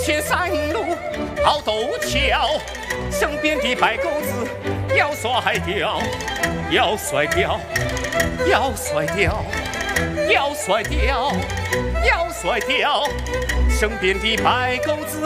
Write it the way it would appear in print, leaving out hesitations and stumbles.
前山路好陡峭，身边的白狗子要甩掉，要甩掉，要甩掉，要甩掉，要甩掉，身边的白狗子